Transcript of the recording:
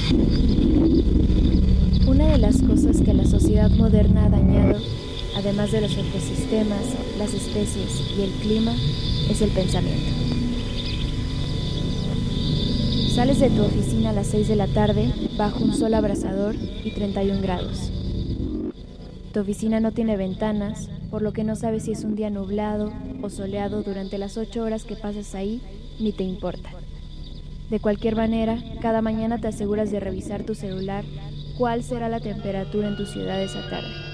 Una de las cosas que la sociedad moderna ha dañado, además de los ecosistemas, las especies y el clima, es el pensamiento. Sales de tu oficina a las 6 de la tarde bajo un sol abrasador y 31 grados. Tu oficina no tiene ventanas, por lo que no sabes si es un día nublado o soleado durante las 8 horas que pasas ahí, ni te importa. De cualquier manera, cada mañana te aseguras de revisar tu celular cuál será la temperatura en tu ciudad esa tarde.